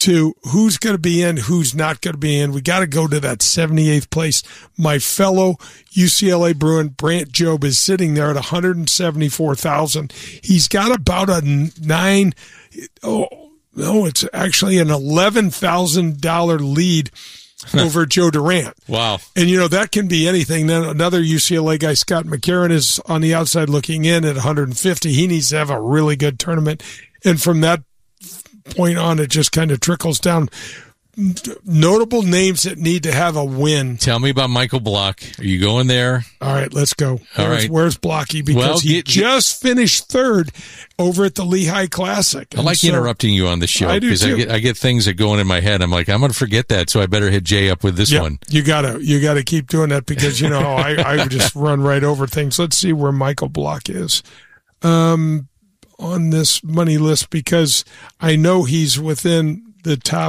to who's going to be in, who's not going to be in. We got to go to that 78th place. My fellow UCLA Bruin, Brant Jobe, is sitting there at 174,000. He's got about a it's actually an $11,000 lead over Joe Durant. Wow. And, that can be anything. Then another UCLA guy, Scott McCarron, is on the outside looking in at 150. He needs to have a really good tournament. And from that point on, it just kind of trickles down. Notable names that need to have a win. Tell me about Michael Block. Are you going there? All right, let's go. Where's Blocky? Because well, he just finished third over at the Lehigh Classic. I like interrupting you on the show because I get things that go in my head. I'm like, I'm going to forget that, so I better hit Jay up with this one. You gotta keep doing that because I just run right over things. Let's see where Michael Block is on this money list because I know he's within the top.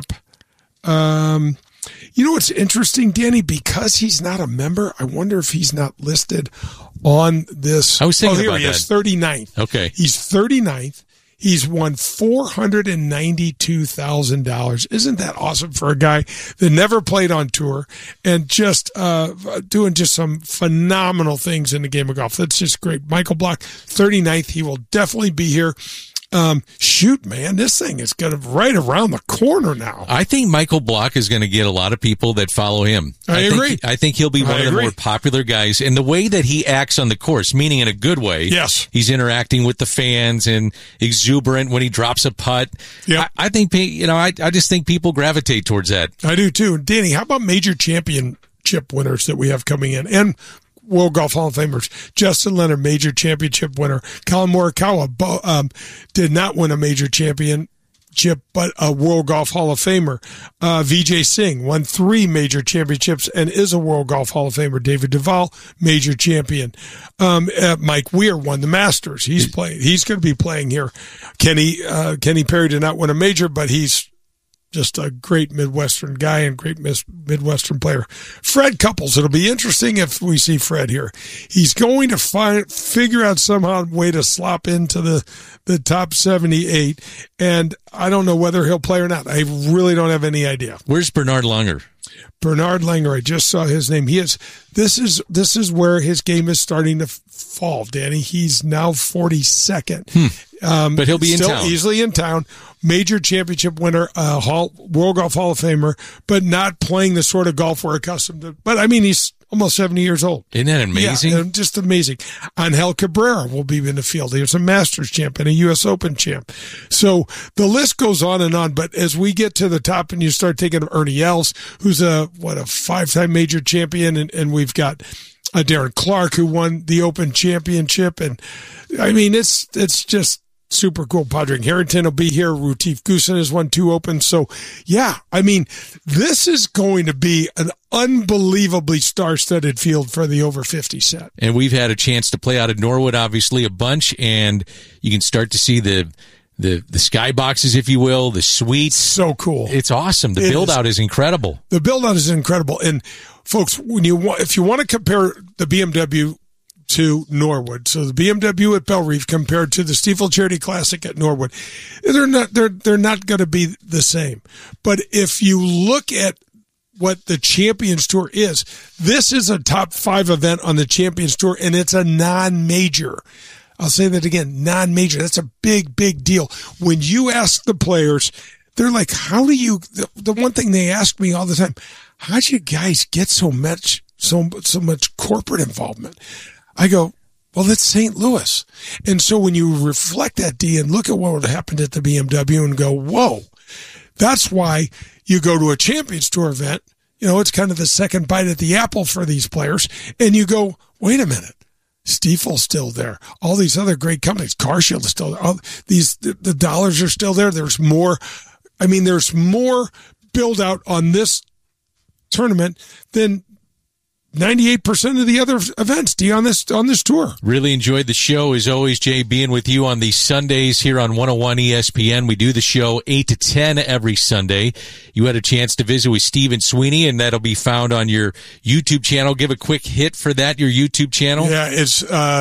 What's interesting, Danny? Because he's not a member, I wonder if he's not listed on this. I was thinking about that. He is 39th. Okay. He's 39th. He's won $492,000. Isn't that awesome for a guy that never played on tour and just doing just some phenomenal things in the game of golf? That's just great. Michael Block, 39th. He will definitely be here. Shoot, man, this thing is going to right around the corner now. I think Michael Block is going to get a lot of people that follow him. I agree. I think he'll be one of the more popular guys. And the way that he acts on the course, meaning in a good way. Yes. He's interacting with the fans and exuberant when he drops a putt. Yep. I think, I just think people gravitate towards that. I do too. Danny, how about major championship winners that we have coming in? And World Golf Hall of Famers. Justin Leonard, major championship winner. Colin Morikawa did not win a major championship, but a World Golf Hall of Famer. Vijay Singh won 3 major championships and is a World Golf Hall of Famer. David Duval, major champion. Mike Weir won the Masters. He's playing. He's going to be playing here. Kenny Perry did not win a major, but he's just a great Midwestern guy and great Midwestern player. Fred Couples. It'll be interesting if we see Fred here. He's going to figure out somehow a way to slop into the top 78. And I don't know whether he'll play or not. I really don't have any idea. Where's Bernard Langer? Bernard Langer. I just saw his name. This is where his game is starting to fall, Danny. He's now 42nd. But he'll be still in town. Easily in town. Major championship winner, World Golf Hall of Famer, but not playing the sort of golf we're accustomed to. But, he's almost 70 years old. Isn't that amazing? Yeah, just amazing. Angel Cabrera will be in the field. He's a Masters champ and a U.S. Open champ. So the list goes on and on. But as we get to the top and you start taking Ernie Els, who's a 5-time major champion, and we've got Darren Clark, who won the Open Championship. And, it's just super cool. Padraig Harrington will be here. Retief Goosen has won 2 Opens. So, this is going to be an unbelievably star-studded field for the over 50 set. And we've had a chance to play out at Norwood, obviously, a bunch, and you can start to see the sky boxes, if you will, the suites. So cool. It's awesome. The build-out is incredible. The build-out is incredible. And, folks, if you want to compare the BMW to Norwood. So the BMW at Bellerive compared to the Stifel Charity Classic at Norwood, they're not going to be the same. But if you look at what the Champions Tour is, this is a top 5 event on the Champions Tour, and it's a non-major. I'll say that again, non-major. That's a big, big deal. When you ask the players, they're like, how do you, the one thing they ask me all the time, how'd you guys get so much corporate involvement? I go, well, it's St. Louis. And so when you reflect that, D, and look at what would happen at the BMW and go, whoa, that's why you go to a Champions Tour event. It's kind of the second bite at the apple for these players. And you go, wait a minute. Stifel's still there. All these other great companies, CarShield is still there. The dollars are still there. There's more. There's more build out on this tournament than 98% of the other events, D, on this tour. Really enjoyed the show, as always, Jay, being with you on these Sundays here on 101 ESPN. We do the show 8 to 10 every Sunday. You had a chance to visit with Stephen Sweeney, and that'll be found on your YouTube channel. Give a quick hit for that, your YouTube channel. Yeah, it's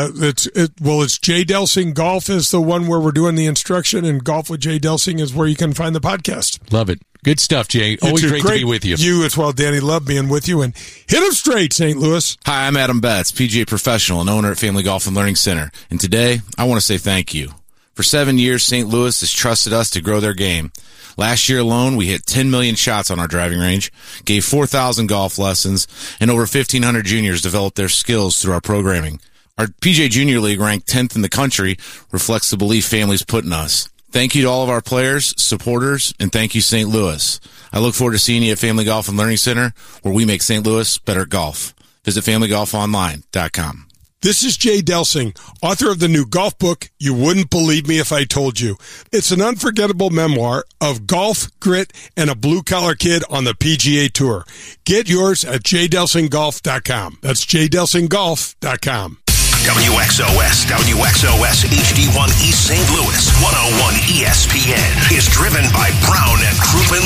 Jay Delsing Golf is the one where we're doing the instruction, and Golf with Jay Delsing is where you can find the podcast. Love it. Good stuff, Jay. Always great to be with you. You as well, Danny. Love being with you. And hit him straight, St. Louis. Hi, I'm Adam Betts, PGA professional and owner at Family Golf and Learning Center. And today, I want to say thank you. For 7 years, St. Louis has trusted us to grow their game. Last year alone, we hit 10 million shots on our driving range, gave 4,000 golf lessons, and over 1,500 juniors developed their skills through our programming. Our PGA Junior League, ranked 10th in the country, reflects the belief families put in us. Thank you to all of our players, supporters, and thank you, St. Louis. I look forward to seeing you at Family Golf and Learning Center, where we make St. Louis better at golf. Visit FamilyGolfOnline.com. This is Jay Delsing, author of the new golf book, You Wouldn't Believe Me If I Told You. It's an unforgettable memoir of golf, grit, and a blue-collar kid on the PGA Tour. Get yours at jdelsinggolf.com. That's jdelsinggolf.com. WXOS HD1 East St. Louis 101 ESPN is driven by Brown and Crouppen